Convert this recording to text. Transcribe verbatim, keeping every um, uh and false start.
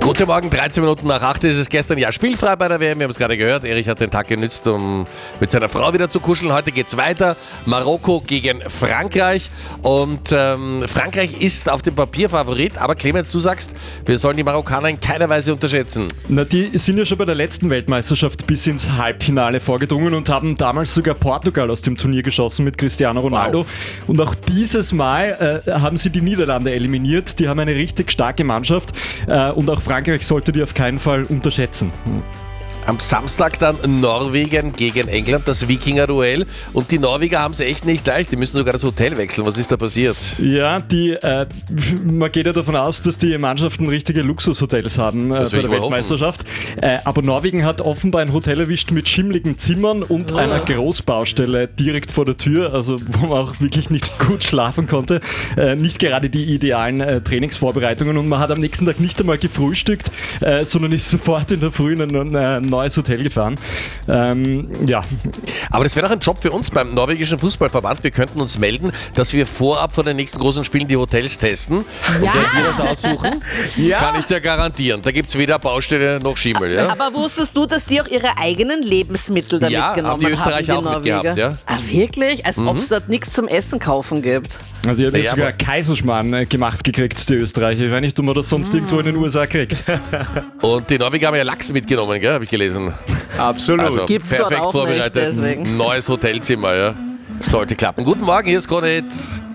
Guten Morgen, dreizehn Minuten nach acht ist es gestern ja spielfrei bei der W M. Wir haben es gerade gehört. Erich hat den Tag genützt, um mit seiner Frau wieder zu kuscheln. Heute geht's weiter. Marokko gegen Frankreich. Und ähm, Frankreich ist auf dem Papier Favorit. Aber Clemens, du sagst, wir sollen die Marokkaner in keiner Weise unterschätzen. Na, die sind ja schon bei der letzten Weltmeisterschaft bis ins Halbfinale vorgedrungen und haben damals sogar Portugal aus dem Turnier geschossen mit Cristiano Ronaldo. Wow. Und auch dieses Mal äh, haben sie die Niederlande eliminiert. Die haben eine richtig starke Mannschaft. Äh, und auch Frankreich sollte die auf keinen Fall unterschätzen. Am Samstag dann Norwegen gegen England, das Wikinger-Duell. Und die Norweger haben es echt nicht leicht. Die müssen sogar das Hotel wechseln. Was ist da passiert? Ja, die, äh, man geht ja davon aus, dass die Mannschaften richtige Luxushotels haben äh, bei der Weltmeisterschaft. Äh, aber Norwegen hat offenbar ein Hotel erwischt mit schimmligen Zimmern und oh. einer Großbaustelle direkt vor der Tür, also wo man auch wirklich nicht gut schlafen konnte. Äh, nicht gerade die idealen äh, Trainingsvorbereitungen. Und man hat am nächsten Tag nicht einmal gefrühstückt, äh, sondern ist sofort in der Früh in ein äh, neues Hotel gefahren. Ähm, ja. Aber das wäre doch ein Job für uns beim norwegischen Fußballverband. Wir könnten uns melden, dass wir vorab vor den nächsten großen Spielen die Hotels testen. Ja. Und wenn wir das aussuchen, ja. kann ich dir garantieren, da gibt es weder Baustelle noch Schimmel. Ja? Aber wusstest du, dass die auch ihre eigenen Lebensmittel da ja, mitgenommen haben? Ja, haben die Österreicher haben, die auch mitgehabt. Ja? Ah, wirklich? Als mhm. ob es dort nichts zum Essen kaufen gibt. Also die haben jetzt ja, sogar Kaiserschmarrn äh, gemacht gekriegt, die Österreicher. Ich weiß nicht, ob man das sonst mm. irgendwo in den U S A kriegt. Und die Norweger haben ja Lachs mitgenommen, gell? Habe ich gelesen. Absolut. Also gibt's perfekt dort auch vorbereitet. Nicht, deswegen. Neues Hotelzimmer, ja. Sollte klappen. Guten Morgen, hier ist Krone Hit.